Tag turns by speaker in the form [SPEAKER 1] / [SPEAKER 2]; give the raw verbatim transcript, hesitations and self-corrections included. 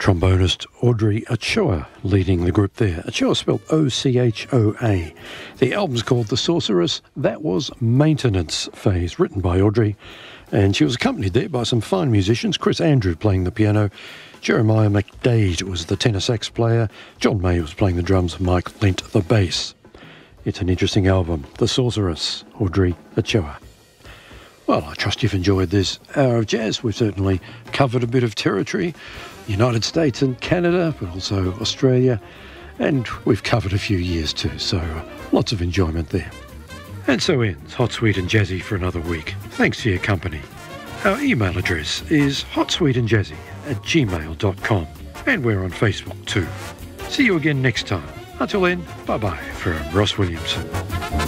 [SPEAKER 1] trombonist Audrey Ochoa leading the group there. Ochoa spelled O C H O A. The album's called The Sorceress. That was Maintenance Phase, written by Audrey. And she was accompanied there by some fine musicians. Chris Andrew playing the piano. Jeremiah McDade was the tenor sax player. John May was playing the drums. Mike Lent the bass. It's an interesting album. The Sorceress, Audrey Ochoa. Well, I trust you've enjoyed this hour of jazz. We've certainly covered a bit of territory, United States and Canada, but also Australia, and we've covered a few years too, so uh, lots of enjoyment there. And so ends Hot, Sweet and Jazzy for another week. Thanks for your company. Our email address is hotsweetandjazzy at gmail dot com, and we're on Facebook too. See you again next time. Until then, bye-bye from Ross Williamson.